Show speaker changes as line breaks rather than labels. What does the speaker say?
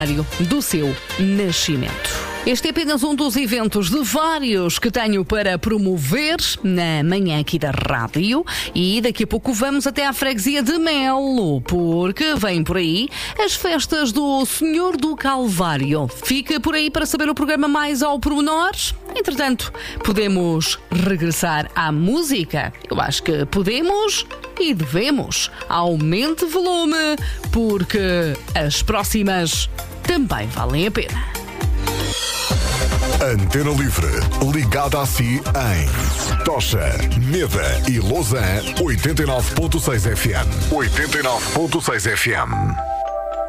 do seu nascimento. Este é apenas um dos eventos de vários que tenho para promover na manhã aqui da rádio, e daqui a pouco vamos até à freguesia de Melo, porque vêm por aí as festas do Senhor do Calvário. Fica por aí para saber o programa mais ao pormenor. Entretanto, podemos regressar à música? Eu acho que podemos e devemos. Aumente o volume, porque as próximas também valem a pena.
Antena Livre, ligada a si em Tocha, Meda e Lausanne, 89.6 FM. 89.6 FM.